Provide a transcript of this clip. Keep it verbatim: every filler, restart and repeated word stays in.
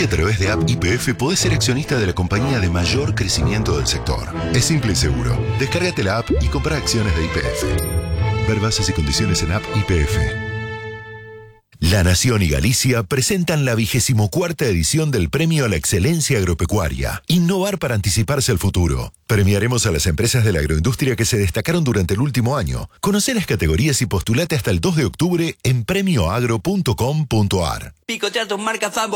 Hoy a través de App Y P F podés ser accionista de la compañía de mayor crecimiento del sector. Es simple y seguro. Descárgate la app y compra acciones de Y P F. Ver bases y condiciones en App Y P F. La Nación y Galicia presentan la vigésimo cuarta edición del Premio a la Excelencia Agropecuaria. Innovar para anticiparse al futuro. Premiaremos a las empresas de la agroindustria que se destacaron durante el último año. Conoce las categorías y postulate hasta el dos de octubre en premio agro punto com punto ar. Picotea tus marcas favoritas.